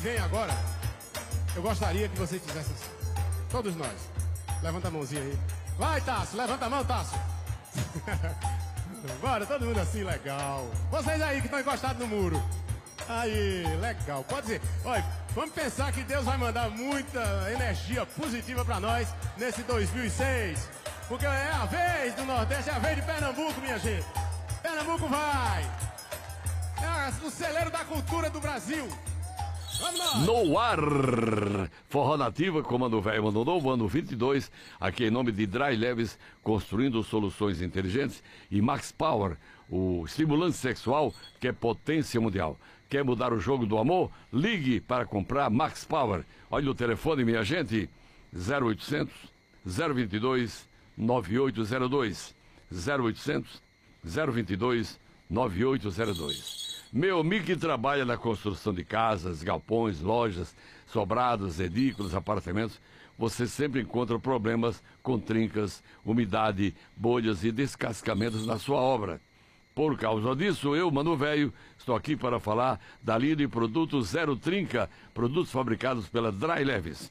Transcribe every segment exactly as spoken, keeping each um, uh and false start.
vem agora, eu gostaria que vocês fizessem assim. Todos nós. Levanta a mãozinha aí. Vai, Tasso, levanta a mão, Tasso. Bora, todo mundo assim, legal. Vocês aí que estão encostados no muro. Aí, legal. Pode dizer. Olha, vamos pensar que Deus vai mandar muita energia positiva pra nós nesse dois mil e seis. Porque é a vez do Nordeste, é a vez de Pernambuco, minha gente. Pernambuco vai. É o celeiro da cultura do Brasil. Vamos lá. No ar, Forró Nativa, Comando Velho, Mano Novo, ano vinte e dois, aqui em nome de Dry Leves, construindo soluções inteligentes, e Max Power, o estimulante sexual que é potência mundial. Quer mudar o jogo do amor? Ligue para comprar Max Power. Olha o telefone, minha gente, zero oitocentos, zero vinte e dois, nove oito zero dois, zero oitocentos, zero vinte e dois, nove oito zero dois. Meu amigo que trabalha na construção de casas, galpões, lojas, sobrados, edículos, apartamentos, você sempre encontra problemas com trincas, umidade, bolhas e descascamentos na sua obra. Por causa disso, eu, Mano Velho, estou aqui para falar da linha de produtos Zero Trinca, produtos fabricados pela Dry Leves.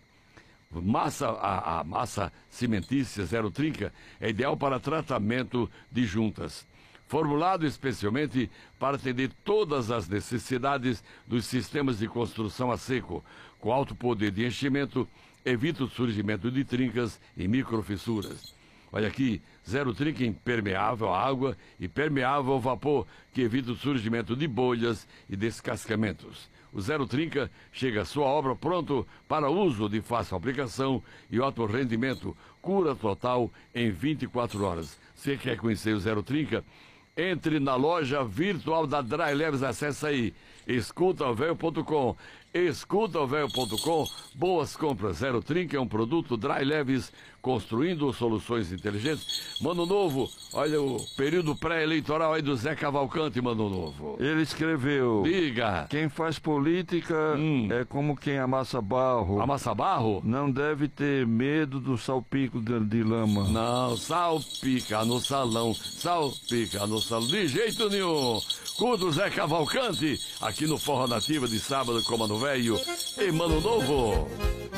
Massa, a, a massa cimentícia Zero Trinca é ideal para tratamento de juntas. Formulado especialmente para atender todas as necessidades dos sistemas de construção a seco, com alto poder de enchimento, evita o surgimento de trincas e microfissuras. Olha aqui, Zero Trinca impermeável à água e permeável ao vapor, que evita o surgimento de bolhas e descascamentos. O Zero Trinca chega à sua obra pronto para uso de fácil aplicação e alto rendimento, cura total em vinte e quatro horas. Você quer conhecer o Zero Trinca? Entre na loja virtual da Dry Leves, acessa aí, escuta o velho ponto com, escuta o velho ponto com, boas compras. Zero Trinca é um produto Dry Leves, construindo soluções inteligentes. Mano Novo, olha o período pré-eleitoral aí do Zé Cavalcante, Mano Novo. Ele escreveu: Diga. Quem faz política hum. é como quem amassa barro. Amassa barro? Não deve ter medo do salpico de, de lama. Não, salpica no salão, salpica no salão, de jeito nenhum. Culto Zé Cavalcante, aqui no Forró Nativa de sábado com Mano Velho e Mano Novo.